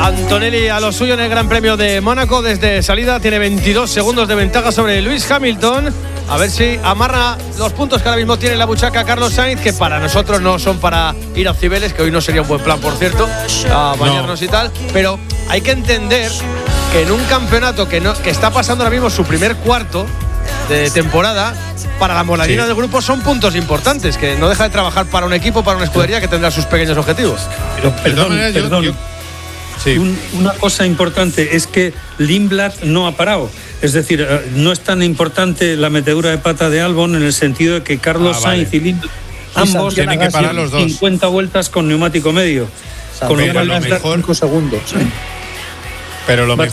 Antonelli a lo suyo en el Gran Premio de Mónaco. Desde salida tiene 22 segundos de ventaja sobre Lewis Hamilton. A ver si amarra los puntos que ahora mismo tiene la buchaca Carlos Sainz, que para nosotros no son para ir a Cibeles, que hoy no sería un buen plan, por cierto, a bañarnos y tal. Pero hay que entender que en un campeonato que está pasando ahora mismo su primer cuarto de temporada, para la moladina del grupo son puntos importantes, que no deja de trabajar para un equipo, para una escudería que tendrá sus pequeños objetivos. Pero perdón. Una cosa importante es que Lindblad no ha parado. Es decir, no es tan importante la metedura de pata de Albon en el sentido de que Carlos Sainz y Lindblad ambos tienen que parar los dos 50 vueltas con neumático medio. Con lo van a estar 5 segundos. Pero lo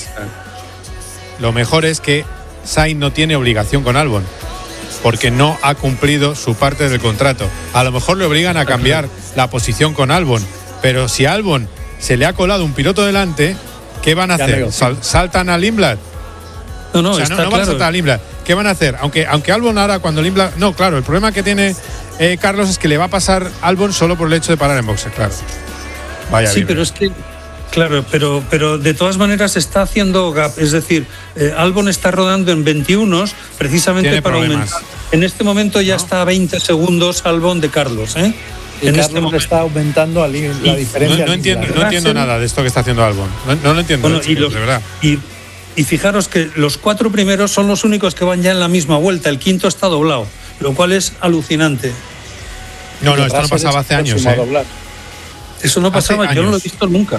mejor es que Sainz no tiene obligación con Albon, porque no ha cumplido su parte del contrato. A lo mejor le obligan a cambiar la posición con Albon, pero si a Albon se le ha colado un piloto delante, ¿qué van a hacer? ¿Saltan a Lindblad? No van a saltar a Lindblad. ¿Qué van a hacer? Aunque Albon ahora cuando Lindblad... No, claro, el problema que tiene Carlos es que le va a pasar Albon solo por el hecho de parar en boxes, claro. Vaya sí, pero es que... Claro, pero de todas maneras está haciendo gap. Es decir, Albon está rodando en 21 precisamente para aumentar. En este momento ya está a 20 segundos Albon de Carlos, ¿eh? Y en Carlos este está aumentando la diferencia. No entiendo nada de esto que está haciendo Albon. No lo entiendo, bueno, chicos, de verdad. Y fijaros que los 4 primeros son los únicos que van ya en la misma vuelta. El quinto está doblado, lo cual es alucinante. No, esto no pasaba hace años. Eso no pasaba, yo no lo he visto nunca.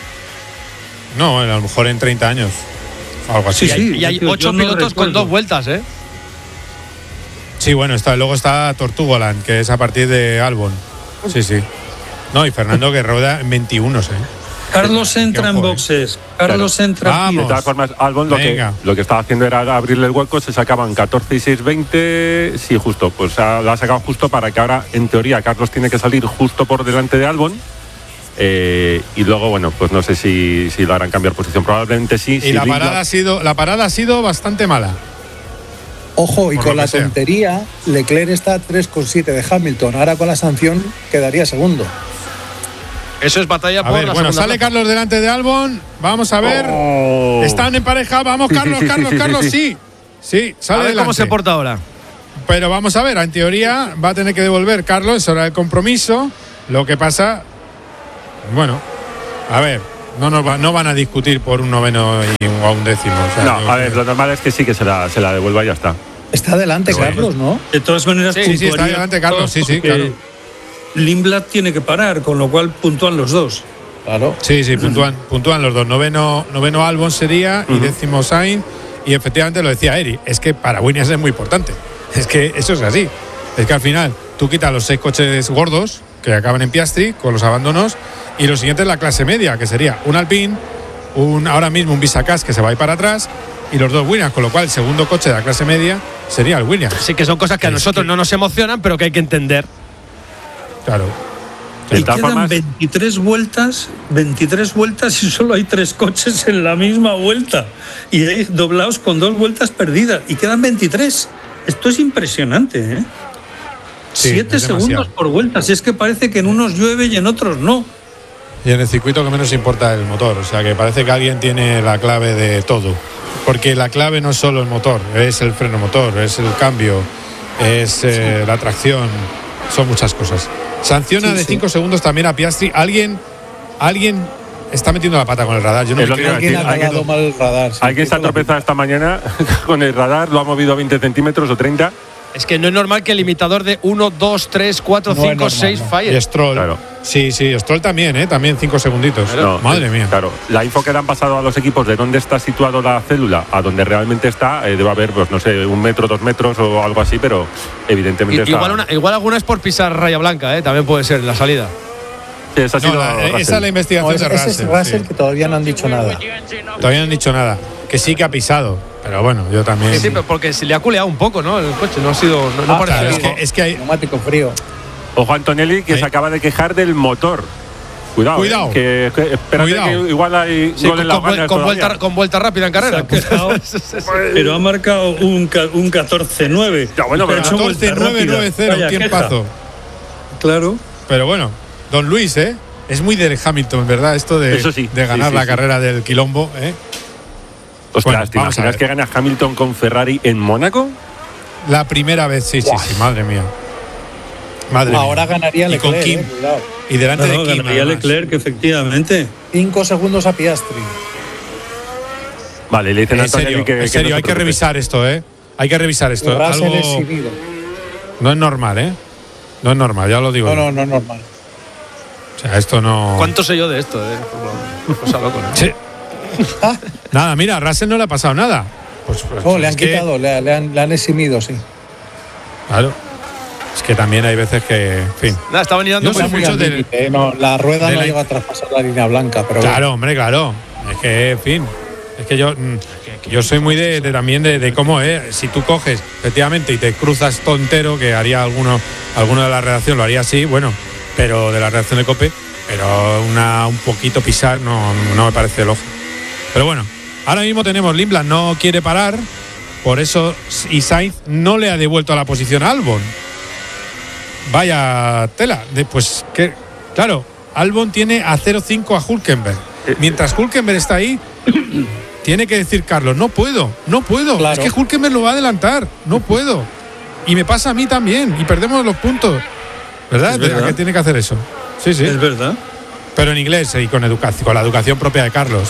No, a lo mejor en 30 años. Algo así. Sí, y hay 8 pilotos con 2 vueltas, ¿eh? Sí, bueno, luego está Tortugoland, que es a partir de Albon. Sí. No, y Fernando que rueda en 21, ¿eh? Carlos entra en boxes. Carlos entra aquí. De todas formas, Albon lo que estaba haciendo era abrirle el hueco, se sacaban 14 y 6, 20. Sí, justo. Pues lo ha sacado justo para que ahora, en teoría, Carlos tiene que salir justo por delante de Albon. Y luego, bueno, pues no sé si lo harán cambiar posición. Probablemente sí. Y la parada ha sido bastante mala. Ojo, y con la tontería, Leclerc está a 3,7 de Hamilton. Ahora con la sanción quedaría segundo. Eso es batalla por la segunda. Bueno, sale Carlos delante de Albon. Vamos a ver. Están en pareja. Vamos, Carlos, sí. Sí, sale a ver delante. ¿Cómo se porta ahora? Pero vamos a ver, en teoría va a tener que devolver Carlos, es hora del compromiso. Lo que pasa, bueno, a ver, no van a discutir por un noveno o un décimo. O sea, no, a ver, lo normal es que sí que se la devuelva y ya está. Está adelante Carlos, ¿no? De todas maneras, sí, está adelante Carlos, sí, claro. Lindblad tiene que parar, con lo cual puntúan los dos. Claro. Sí, puntúan los dos. Noveno Albon sería y décimo Sainz. Y efectivamente lo decía Eri, es que para Williams es muy importante. Es que eso es así. Es que al final tú quitas los 6 coches gordos que acaban en Piastri con los abandonos y lo siguiente es la clase media, que sería un Alpine, ahora mismo un Bisacas que se va a ir para atrás y los 2 Williams, con lo cual el segundo coche de la clase media sería el Williams. Sí, que son cosas que a nosotros no nos emocionan, pero que hay que entender. Claro. Y quedan 23 vueltas y solo hay 3 coches en la misma vuelta. Y hay doblados con 2 vueltas perdidas. Y quedan 23. Esto es impresionante, ¿eh? Sí, 7 segundos por vuelta. Si es que parece que en unos llueve y en otros no. Y en el circuito que menos importa el motor. O sea, que parece que alguien tiene la clave de todo. Porque la clave no es solo el motor, es el freno motor, es el cambio, es la tracción. Son muchas cosas. Sanciona de 5 segundos también a Piastri. Alguien está metiendo la pata con el radar. Yo no creo que alguien ha cagado mal el radar. Alguien se ha tropezado esta mañana con el radar, lo ha movido a 20 centímetros o 30. Es que no es normal que el limitador de 1, 2, 3, 4, 5, 6 falle. Y Stroll. Claro. Sí, Stroll también, también 5 segunditos. No, madre mía. Claro, la info que le han pasado a los equipos de dónde está situado la célula a donde realmente está, debe haber, pues no sé, 1 metro, 2 metros o algo así, pero evidentemente está. Igual alguna es por pisar raya blanca, también puede ser la salida. Sí, esa es la investigación de Russell. Ese es Russell que todavía no han dicho nada. Todavía no han dicho nada. Que sí que ha pisado. Pero bueno, yo también. Sí, pero porque se le ha culeado un poco, ¿no? El coche no ha sido. No parece. Claro, es que hay. Neumático frío. Ojo Antonelli, que se acaba de quejar del motor. Cuidado. Que espérate, que igual hay gol en la con vuelta rápida en carrera. Pero ha marcado un 14-9. Ya, bueno, pero 14-9-9-0, un tiempazo. Claro. Pero bueno, don Luis, es muy de Hamilton, ¿verdad? Esto de, de ganar la carrera del quilombo, Ostras, ¿te imaginas que gana Hamilton con Ferrari en Mónaco? La primera vez, sí, madre mía. Ahora ganaría Leclerc. Y con Kim. Y delante de Kim. Ganaría Leclerc, efectivamente. 5 segundos a Piastri. Vale, le dicen a Antonelli que. En serio, hay que revisar esto, Hay que revisar esto. Algo no es normal, No es normal, ya lo digo. No es normal. O sea, esto no. ¿Cuánto sé yo de esto? Cosa loco, ¿no? Sí. Nada, mira, a Russell no le ha pasado nada. Pues le han quitado, le han eximido, sí. Claro. Es que también hay veces que, en fin. Nada, está veniendo mucho del. La rueda no llega a traspasar la línea blanca, pero. Claro, hombre, claro. Es que, en fin. Es que yo soy muy también de cómo si tú coges efectivamente y te cruzas tontero, que haría alguno de la redacción lo haría así, bueno, pero de la redacción de COPE, pero un poquito pisar no me parece lógico. Pero bueno, ahora mismo tenemos Lindblad no quiere parar, por eso, y Sainz no le ha devuelto a la posición a Albon. Vaya tela, pues que claro, Albon tiene a 0,5 a Hülkenberg. Mientras Hülkenberg está ahí, tiene que decir Carlos, no puedo. Claro. Es que Hülkenberg lo va a adelantar, no puedo. Y me pasa a mí también, y perdemos los puntos. ¿Verdad? ¿Qué tiene que hacer eso? Sí. Es verdad. Pero en inglés y con la educación propia de Carlos.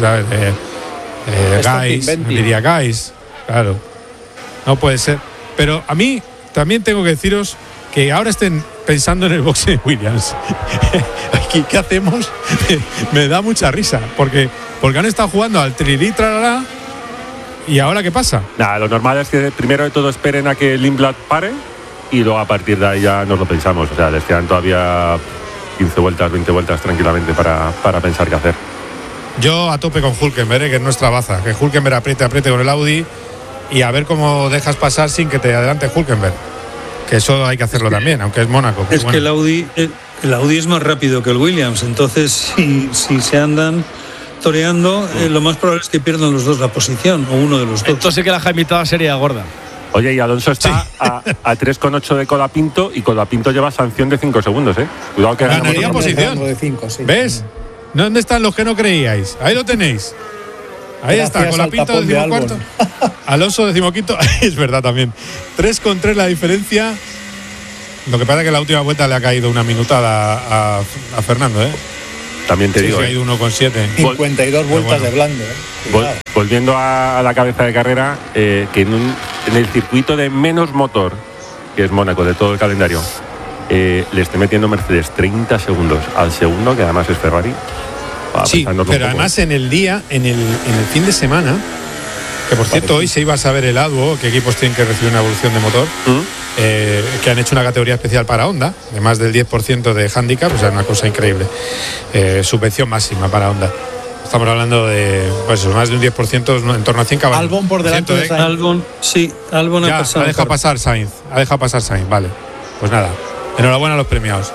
Guys, diría guys. Claro. No puede ser. Pero a mí también tengo que deciros que ahora estén pensando en el boxe de Williams. Aquí, ¿qué hacemos? Me da mucha risa, porque han estado jugando al trilí, tralala, y ahora ¿qué pasa? Nada, lo normal es que primero de todo esperen a que Lindblad pare y luego a partir de ahí ya nos lo pensamos. O sea, les quedan todavía 15 vueltas, 20 vueltas tranquilamente para pensar qué hacer. Yo a tope con Hülkenberg, que es nuestra baza, que Hülkenberg apriete con el Audi y a ver cómo dejas pasar sin que te adelante Hülkenberg. Que eso hay que hacerlo también, aunque es Mónaco. Es que el Audi es más rápido que el Williams, entonces si se andan toreando, lo más probable es que pierdan los dos la posición, o uno de los dos. Entonces sí que la jaimitada sería gorda. Oye, y Alonso está a 3,8 de Colapinto, y Colapinto lleva sanción de 5 segundos, Cuidado que ganaría posición. De 5, sí. ¿Ves? ¿Dónde están los que no creíais? Ahí lo tenéis. Ahí está, Colapinto decimocuarto. Alonso decimoquinto. Es verdad también. 3,3 la diferencia. Lo que pasa es que la última vuelta le ha caído una minutada a Fernando, También te digo. Ha ido 1,7. 52 vueltas de blando, Volviendo a la cabeza de carrera, que en el circuito de menos motor, que es Mónaco, de todo el calendario, le esté metiendo Mercedes 30 segundos al segundo, que además es Ferrari. Sí, pero además en el día, en el fin de semana, que por cierto hoy se iba a saber el ADUO, qué equipos tienen que recibir una evolución de motor, que han hecho una categoría especial para Honda, de más del 10% de handicap, o sea, una cosa increíble. Subvención máxima para Honda. Estamos hablando de más de un 10%, en torno a 100 caballos. Albon por delante de Sainz. Albon ha pasado. Ha dejado pasar Sainz, vale. Pues nada, enhorabuena a los premiados.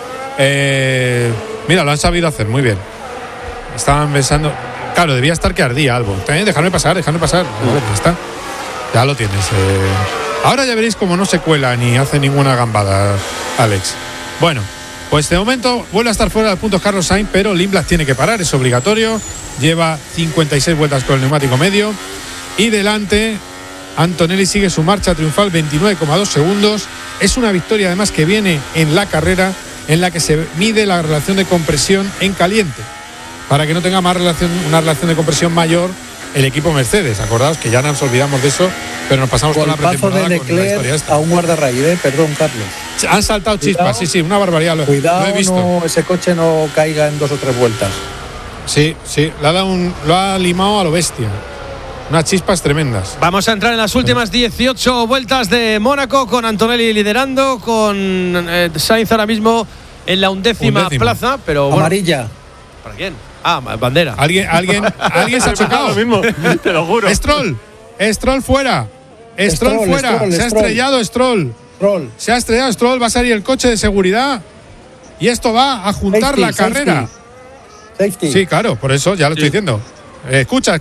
Mira, lo han sabido hacer, muy bien. Estaban pensando, claro, debía estar que ardía Albon. Dejarme pasar. Ya está. Ya lo tienes. Ahora ya veréis cómo no se cuela ni hace ninguna gambada, Alex. Bueno, pues de momento vuelve a estar fuera de puntos Carlos Sainz, pero Lindblad tiene que parar, es obligatorio. Lleva 56 vueltas con el neumático medio. Y delante, Antonelli sigue su marcha triunfal, 29,2 segundos. Es una victoria además que viene en la carrera en la que se mide la relación de compresión en caliente, para que no tenga una relación de compresión mayor el equipo Mercedes. Acordaos que ya nos olvidamos de eso, pero nos pasamos con la pretemporada de con la historia esta. A un guardarraíl, perdón, Carlos. Han saltado chispas, sí, una barbaridad. Cuidado, lo he visto. No, ese coche no caiga en 2 o 3 vueltas. Sí, lo ha limado a lo bestia. Unas chispas tremendas. Vamos a entrar en las últimas 18 vueltas de Mónaco, con Antonelli liderando, con Sainz ahora mismo en la 11ª plaza, pero bueno. Amarilla. ¿Para quién? Bandera. ¿Alguien se ha chocado? Lo mismo, te lo juro. Stroll fuera. Stroll fuera. Se ha estrellado Stroll. Se ha estrellado Stroll. Va a salir el coche de seguridad. Y esto va a juntar la carrera. Safety. Sí, claro, por eso ya lo estoy diciendo. Escucha.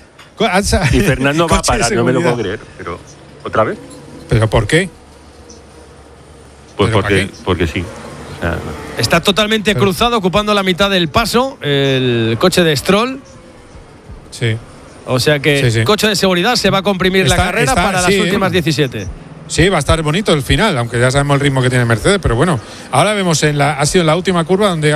Y Fernando va a parar, no me lo puedo creer. Pero, ¿otra vez? ¿Pero por qué? Pues porque sí. Está totalmente cruzado, ocupando la mitad del paso, el coche de Stroll. Sí. O sea que coche de seguridad se va a comprimir la carrera para las últimas 17. Sí, va a estar bonito el final, aunque ya sabemos el ritmo que tiene Mercedes, pero bueno, ahora vemos ha sido en la última curva donde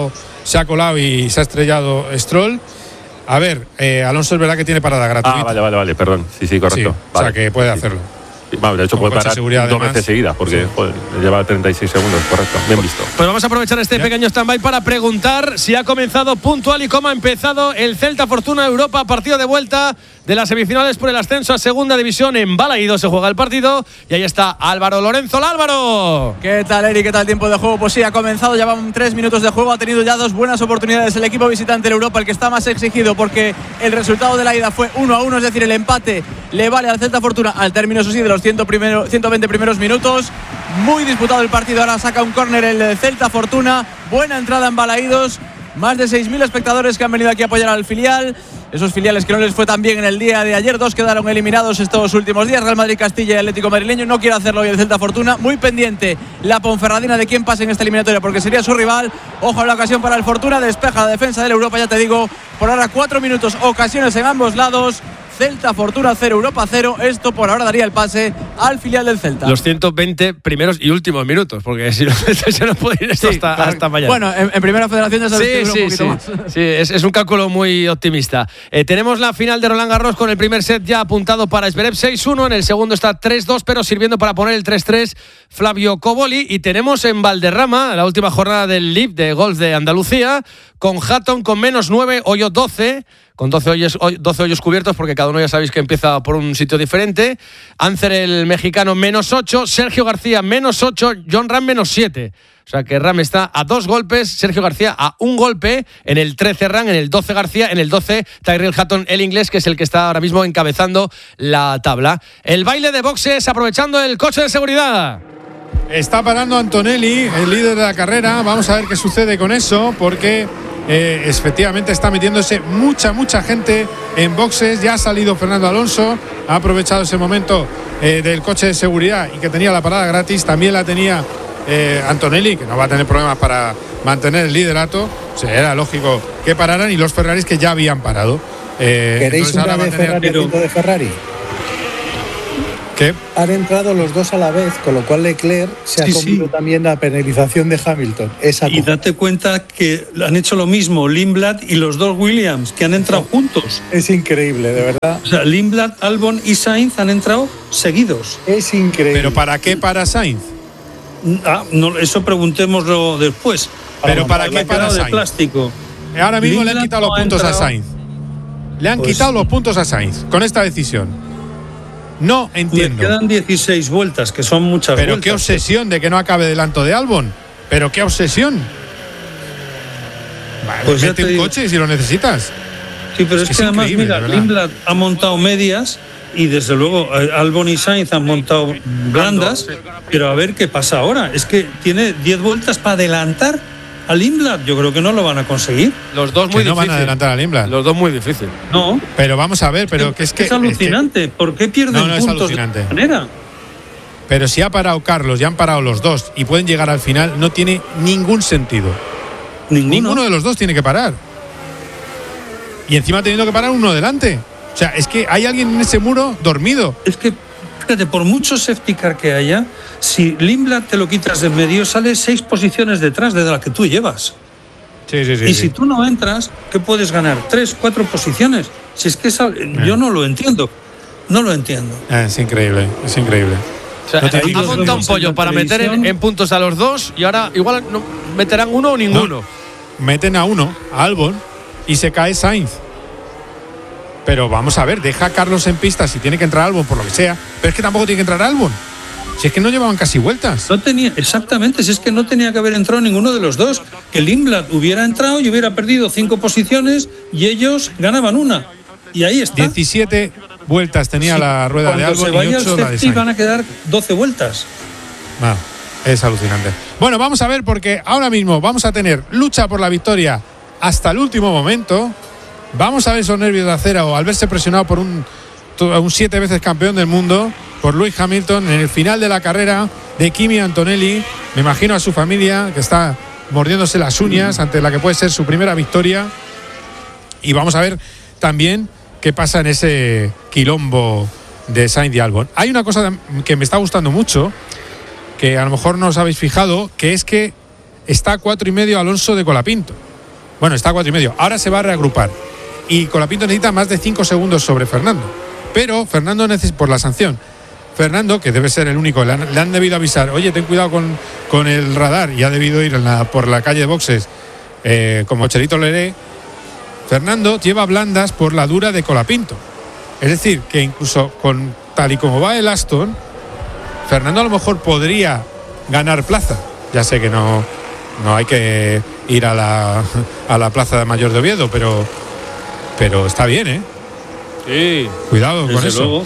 se ha colado y se ha estrellado Stroll. A ver, Alonso es verdad que tiene parada gratuita. Vale, perdón. Sí, correcto. Sí, vale. O sea que puede hacerlo. Vale, de hecho puede parar 2 veces seguidas porque lleva 36 segundos, correcto. Bien visto. Pues vamos a aprovechar este pequeño stand-by para preguntar si ha comenzado puntual y cómo ha empezado el Celta Fortuna Europa, partido de vuelta de las semifinales por el ascenso a segunda división. En Balaídos se juega el partido y ahí está Álvaro Lorenzo. ¡Álvaro! ¿Qué tal, Eric? ¿Qué tal el tiempo de juego? Pues sí, ha comenzado, ya van 3 minutos de juego, ha tenido ya 2 buenas oportunidades el equipo visitante en Europa, el que está más exigido porque el resultado de la ida fue 1-1, es decir, el empate le vale al Celta Fortuna al término, eso sí, de los 120 primeros minutos. Muy disputado el partido, ahora saca un córner el Celta Fortuna, buena entrada en Balaídos, más de 6.000 espectadores que han venido aquí a apoyar al filial. Esos filiales que no les fue tan bien en el día de ayer, 2 quedaron eliminados estos últimos días, Real Madrid, Castilla y Atlético Madrileño. No quiere hacerlo hoy el Celta Fortuna, muy pendiente la Ponferradina de quién pase en esta eliminatoria porque sería su rival. Ojo a la ocasión para el Fortuna, despeja la defensa del Europa, ya te digo, por ahora 4 minutos, ocasiones en ambos lados. Celta Fortuna 0, Europa 0. Esto por ahora daría el pase al filial del Celta. Los 120 primeros y últimos minutos, porque si no se nos puede ir esto hasta mañana. Bueno, en Primera Federación ya sabes que dura un poquito más. Sí, es un cálculo muy optimista. Tenemos la final de Roland Garros con el primer set ya apuntado para Zverev 6-1, en el segundo está 3-2, pero sirviendo para poner el 3-3 Flavio Cobolli. Y tenemos en Valderrama la última jornada del LIV de golf de Andalucía, con Hatton con -9, hoyo 12, con 12 hoyos cubiertos, porque cada uno ya sabéis que empieza por un sitio diferente. Ancer, el mexicano, -8, Sergio García, -8, John Ram, -7. O sea que Ram está a 2 golpes, Sergio García a 1 golpe, en el 13 Ram, en el 12 García, en el 12 Tyrrell Hatton, el inglés, que es el que está ahora mismo encabezando la tabla. El baile de boxes, aprovechando el coche de seguridad. Está parando Antonelli, el líder de la carrera. Vamos a ver qué sucede con eso, porque efectivamente está metiéndose mucha gente en boxes. Ya ha salido Fernando Alonso, ha aprovechado ese momento del coche de seguridad y que tenía la parada gratis. También la tenía Antonelli, que no va a tener problemas para mantener el liderato. O sea, era lógico que pararan, y los Ferraris que ya habían parado. ¿Queréis una de Ferrari de Ferrari? ¿Qué? Han entrado los dos a la vez, con lo cual Leclerc se ha comido también la penalización de Hamilton. Y date cuenta que han hecho lo mismo Lindblad y los 2 Williams, que han entrado juntos. Es increíble, de verdad. O sea, Lindblad, Albon y Sainz han entrado seguidos. Es increíble. ¿Pero para qué para Sainz? No, eso preguntémoslo después. ¿Pero para qué para Sainz? De plástico. Ahora mismo le han quitado los puntos a Sainz. Le han quitado los puntos a Sainz con esta decisión. No entiendo. Le quedan 16 vueltas, que son muchas vueltas. Pero qué obsesión de que no acabe delante de Albon. Pero qué obsesión. Vale, pues mete un coche si lo necesitas. Sí, pero es que además, mira, Lindblad ha montado medias y desde luego Albon y Sainz han montado blandas, pero a ver qué pasa ahora. Es que tiene 10 vueltas para adelantar a Lindblad. Yo creo que no lo van a conseguir. Los dos muy difícil. No van a adelantar a Lindblad. Los dos muy difícil. No. Pero vamos a ver, pero que es alucinante. ¿Por qué pierden puntos de esta manera? Pero si ha parado Carlos y han parado los dos y pueden llegar al final, no tiene ningún sentido. Ninguno de los dos tiene que parar. Y encima teniendo que parar uno delante. O sea, es que hay alguien en ese muro dormido. Es que, fíjate, por mucho safety car que haya, si Lindblad te lo quitas de en medio, sale 6 posiciones detrás de la que tú llevas. Sí. Si tú no entras, ¿qué puedes ganar? 3, 4 posiciones. Si es que yo no lo entiendo. No lo entiendo. Es increíble. O sea, ha montado un pollo para meter en puntos a los dos, y ahora igual no meterán uno o ninguno. No, meten a uno, a Albon, y se cae Sainz. Pero vamos a ver, deja a Carlos en pista si tiene que entrar Albon, por lo que sea. Pero es que tampoco tiene que entrar Albon. Si es que no llevaban casi vueltas. No tenía, exactamente, si es que no tenía que haber entrado ninguno de los dos. Que Lindblad hubiera entrado y hubiera perdido 5 posiciones y ellos ganaban una. Y ahí está. 17 vueltas tenía la rueda de Albon y 8 la de Sainz. Van a quedar 12 vueltas. Es alucinante. Bueno, vamos a ver, porque ahora mismo vamos a tener lucha por la victoria hasta el último momento. Vamos a ver esos nervios de acera o al verse presionado por un 7 veces campeón del mundo. por Lewis Hamilton en el final de la carrera de Kimi Antonelli. Me imagino a su familia que está mordiéndose las uñas ante la que puede ser su primera victoria. Y vamos a ver también qué pasa en ese quilombo de Sainz y Albon. Hay una cosa que me está gustando mucho, que a lo mejor no os habéis fijado, que es que está a 4,5 Alonso de Colapinto. Bueno, está a 4,5. Ahora se va a reagrupar. Y Colapinto necesita más de 5 segundos sobre Fernando. Pero Fernando por la sanción. Fernando, que debe ser el único, le han debido avisar, oye, ten cuidado con el radar, y ha debido ir por la calle de boxes como Chelito Leré. Fernando lleva blandas por la dura de Colapinto. Es decir, que incluso con tal y como va el Aston, Fernando a lo mejor podría ganar plaza. Ya sé que no hay que ir a la plaza de Mayor de Oviedo, pero está bien, ¿eh? Sí. Cuidado con eso. Luego.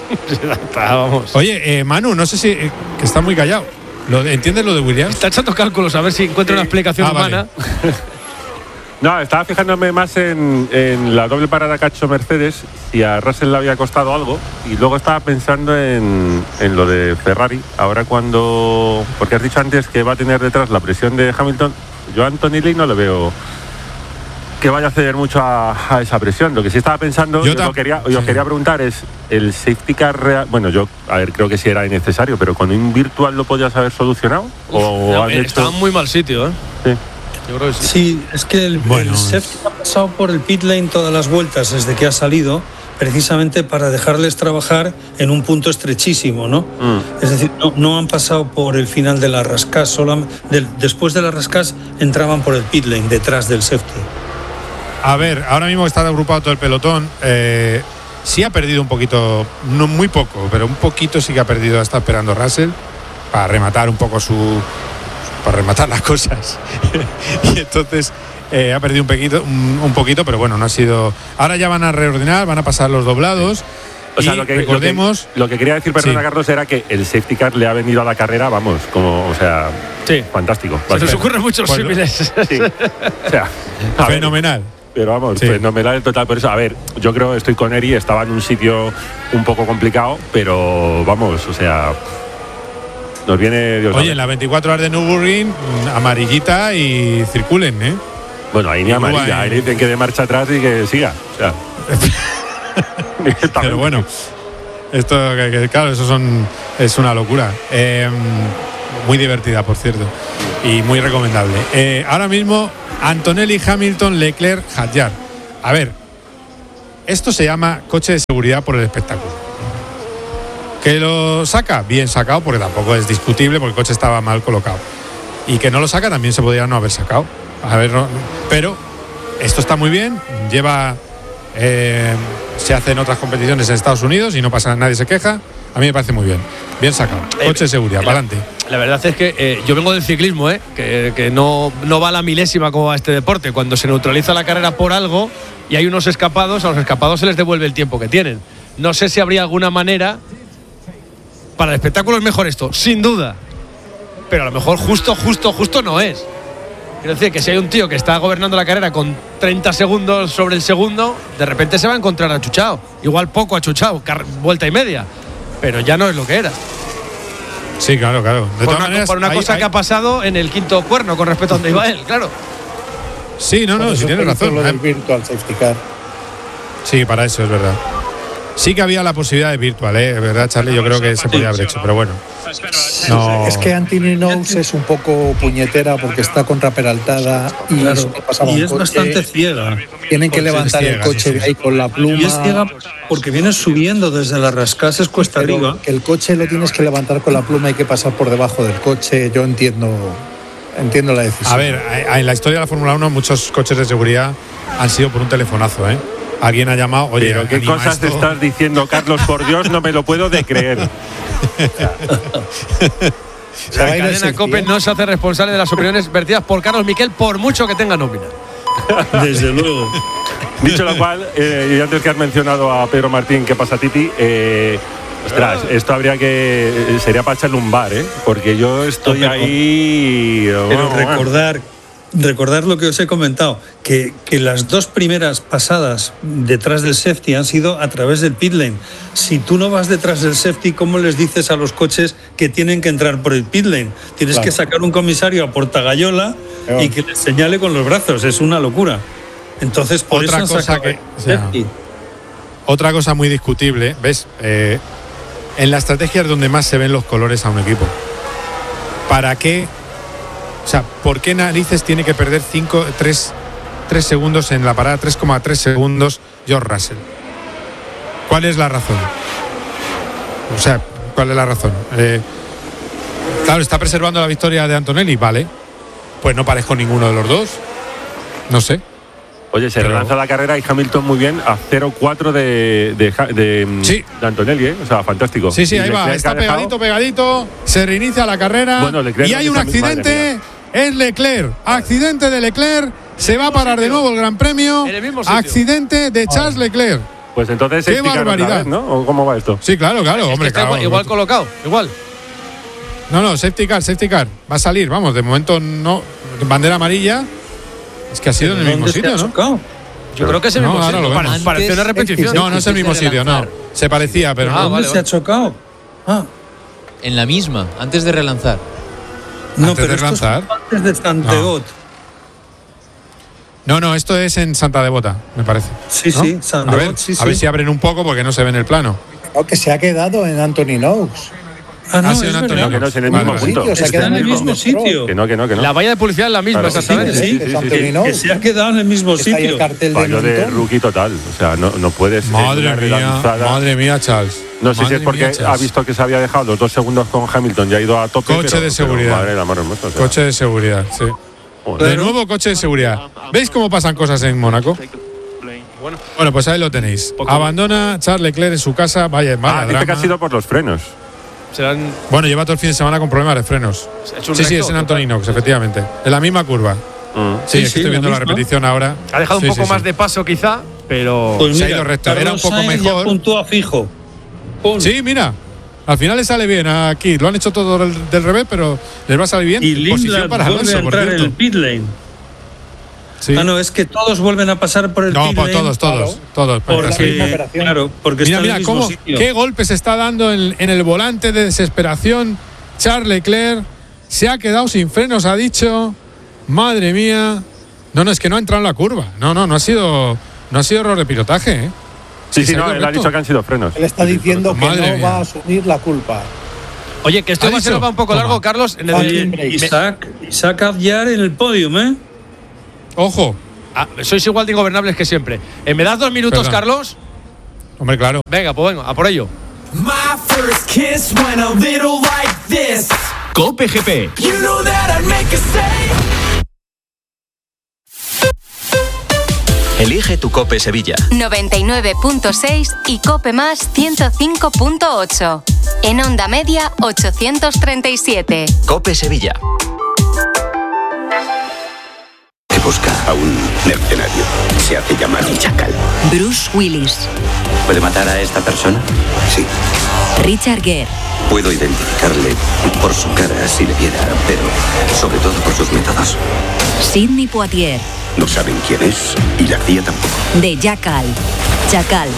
Vamos. Oye, Manu, no sé si que está muy callado. ¿Entiendes lo de Williams? Está echando cálculos a ver si encuentra una explicación humana. Vale. No, estaba fijándome más en la doble parada que ha hecho Mercedes, y a Russell le había costado algo, y luego estaba pensando en lo de Ferrari. Ahora porque has dicho antes que va a tener detrás la presión de Hamilton, yo a Antonelli no le veo que vaya a ceder mucho a esa presión. Lo que sí estaba pensando, os quería preguntar es, el safety car real, bueno, creo que sí era innecesario, pero con un virtual lo podías haber solucionado. Estaba en muy mal sitio, ¿eh? Sí. Yo creo que sí. Sí, es que el safety ha pasado por el pit lane todas las vueltas desde que ha salido, precisamente para dejarles trabajar en un punto estrechísimo, ¿no? Es decir, no han pasado por el final de la rascas, después de la rascas entraban por el pit lane, detrás del safety. A ver, ahora mismo está agrupado todo el pelotón. Sí ha perdido un poquito, no muy poco, pero un poquito sí que ha perdido. Está esperando Russell para rematar un poco para rematar las cosas. Y entonces ha perdido un poquito, pero bueno, no ha sido. Ahora ya van a reordenar, van a pasar los doblados. O sea, lo que quería decir, perdona, Carlos, era que el safety car le ha venido a la carrera, vamos, sí, fantástico. Se nos ocurren muchos símiles. Sí. O sea, fenomenal. Pero vamos, fenomenal el total. Por eso, a ver, yo creo, estoy con Eri, estaba en un sitio un poco complicado, pero vamos, o sea, nos viene Dios. Oye, en las 24 horas de Nürburgring, amarillita y circulen, ¿eh? Bueno, ahí ni amarilla, ahí dicen que de marcha atrás y que siga. O sea. Pero bueno, esto, claro, es una locura. Muy divertida, por cierto, y muy recomendable. Ahora mismo, Antonelli, Hamilton, Leclerc, Hadjar. A ver, esto se llama coche de seguridad por el espectáculo. ¿Que lo saca? Bien sacado, porque tampoco es discutible, porque el coche estaba mal colocado. Y que no lo saca, también se podría no haber sacado. A ver, pero esto está muy bien. Se hace en otras competiciones en Estados Unidos y no pasa, nadie se queja. A mí me parece muy bien. Bien sacado. Coche de seguridad, para adelante. La verdad es que yo vengo del ciclismo, que no va a la milésima como va este deporte. Cuando se neutraliza la carrera por algo y hay unos escapados, a los escapados se les devuelve el tiempo que tienen. No sé si habría alguna manera. Para el espectáculo es mejor esto, sin duda. Pero a lo mejor justo no es. Quiero decir que si hay un tío que está gobernando la carrera con 30 segundos sobre el segundo, de repente se va a encontrar achuchado. Igual poco achuchado, vuelta y media. Pero ya no es lo que era. Sí, claro. De todas maneras, por una cosa que ha pasado en el quinto cuerno con respecto a donde iba él, claro. Sí, si tienes razón. Lo del virtual safety car. Sí, para eso es verdad. Sí que había la posibilidad de virtual, ¿verdad, Charlie? Yo creo que se podía haber hecho, pero bueno. No. Es que Anthony Knowles es un poco puñetera porque está contraperaltada y es bastante ciega. Tienen que levantar el coche de ahí con la pluma. Y es ciega porque vienes subiendo desde las rascases cuesta arriba. Que el coche lo tienes que levantar con la pluma, hay que pasar por debajo del coche. Yo entiendo la decisión. A ver, en la historia de la Fórmula 1 muchos coches de seguridad han sido por un telefonazo, Alguien ha llamado, oye, pero qué cosas te estás diciendo, Carlos, por Dios, no me lo puedo de creer. La cadena COPE no se hace responsable de las opiniones vertidas por Carlos Miquel, por mucho que tenga nómina. Desde luego. Dicho lo cual, y antes que has mencionado a Pedro Martín, ¿qué pasa, Titi? Ostras, esto sería para echarle un bar, porque yo estoy ahí. Pero recordar recordad lo que os he comentado, que las dos primeras pasadas detrás del safety han sido a través del pit lane. Si tú no vas detrás del safety, ¿cómo les dices a los coches que tienen que entrar por el pit lane? Tienes que sacar un comisario a portagallola y que les señale con los brazos. Es una locura. Entonces, por otra eso cosa otra cosa muy discutible, ¿ves? En la estrategia es donde más se ven los colores a un equipo. ¿Para qué? O sea, ¿por qué narices tiene que perder 3 segundos en la parada, 3,3 segundos George Russell? ¿Cuál es la razón? O sea, ¿cuál es la razón? Claro, está preservando la victoria de Antonelli, vale. Pues no parejo ninguno de los dos. No sé. Oye, se relanza la carrera y Hamilton muy bien a 0,4 de Antonelli, ¿eh? O sea, fantástico. Sí, ahí va, está pegadito, se reinicia la carrera. Bueno, y hay un accidente, es Leclerc. Accidente de Leclerc, se va a parar de nuevo el Gran Premio. Accidente de Charles Leclerc. Pues entonces, qué barbaridad, ¿no? ¿O cómo va esto? Sí, claro, hombre, claro. Igual colocado, igual. No, safety car. Va a salir, vamos, de momento no. Bandera amarilla. Es que ha sido en el mismo sitio, ¿no? Yo creo que es el mismo sitio. Parece una repetición. No es el mismo sitio, no. Se parecía, pero no. ¿Dónde se ha chocado? En la misma, antes de relanzar. No, pero esto es antes de Santegot. No, esto es en Santa Devota, me parece. Sí, ¿no? sí, Santegot, a ver si abren un poco porque no se ve en el plano. Creo que se ha quedado en Anthony Knox. No, es Antonio, que no es en el mismo punto. Está en el mismo sitio. Que no. La valla de publicidad es la misma, claro, exactamente. Sí. Que se ha quedado en el mismo sitio. Fallo de rookie total. O sea, no puedes. Madre mía, Charles. No sé si es porque ha visto que se había dejado los 2 segundos con Hamilton y ha ido a tope. Coche de seguridad. Coche de seguridad, sí. De nuevo, coche de seguridad. ¿Veis cómo pasan cosas en Mónaco? Bueno, pues ahí lo tenéis. Abandona Charles Leclerc en su casa. Vaya dice que ha sido por los frenos. Bueno, lleva todo el fin de semana con problemas de frenos. Sí, es en Anthony Knox, efectivamente. En la misma curva. Sí, es que estoy viendo la repetición ahora. Ha dejado un poco más de paso quizá, pero pues se ha ido recto. Era un poco mejor. Puntúa fijo. Sí, mira. Al final le sale bien aquí. Lo han hecho todo del revés, pero les va a salir bien. Y Lindblad vuelve a entrar en el pit lane. Sí. No, es que todos vuelven a pasar por el pit lane. No, todos. Porque mira, qué golpe se está dando en el volante de desesperación. Charles Leclerc se ha quedado sin frenos, ha dicho. Madre mía. No, es que no ha entrado en la curva. No ha sido error de pilotaje, ¿eh? Sí, él ha dicho que han sido frenos. Él está diciendo que no va a asumir la culpa. Oye, que esto va un poco largo, Carlos. Isaac Abyar en el podium, ¿eh? Ojo. Sois igual de ingobernables que siempre. ¿Me das 2 minutos, perdón, Carlos? Hombre, claro. Venga, pues venga, a por ello. COPE GP. Elige tu COPE Sevilla. 99.6 y COPE más 105.8. En onda media 837. COPE Sevilla. Busca a un mercenario. Se hace llamar Chacal. Bruce Willis. ¿Puede matar a esta persona? Sí. Richard Gere. Puedo identificarle por su cara si le viera, pero sobre todo por sus métodos. Sidney Poitier. No saben quién es y la CIA tampoco. De Jackal. Chacal.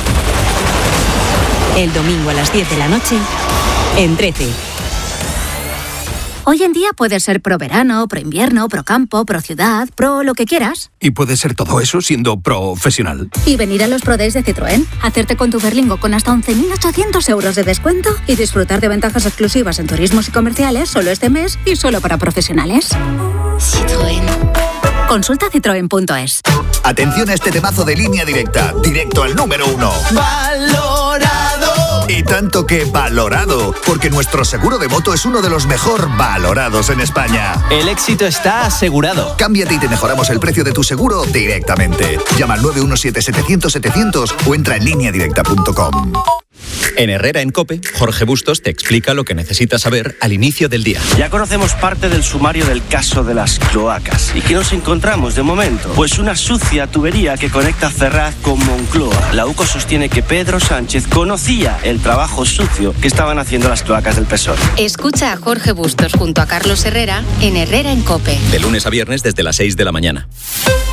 El domingo a las 10 de la noche en 13. Hoy en día puedes ser pro verano, pro invierno, pro campo, pro ciudad, pro lo que quieras. Y puedes ser todo eso siendo profesional. Y venir a los Pro Days de Citroën, hacerte con tu Berlingo con hasta 11.800 euros de descuento y disfrutar de ventajas exclusivas en turismos y comerciales solo este mes y solo para profesionales. Citroën. Consulta citroen.es. Atención a este temazo de Línea Directa, directo al número 1. ¡Valorado! Y tanto que valorado, porque nuestro seguro de moto es uno de los mejor valorados en España. El éxito está asegurado. Cámbiate y te mejoramos el precio de tu seguro directamente. Llama al 917-700-700 o entra en lineadirecta.com. En Herrera en COPE, Jorge Bustos te explica lo que necesitas saber al inicio del día. Ya conocemos parte del sumario del caso de las cloacas. ¿Y qué nos encontramos de momento? Pues una sucia tubería que conecta Ferraz con Moncloa. La UCO sostiene que Pedro Sánchez conocía el trabajo sucio que estaban haciendo las cloacas del PSOE. Escucha a Jorge Bustos junto a Carlos Herrera en Herrera en COPE. De lunes a viernes desde las 6 de la mañana.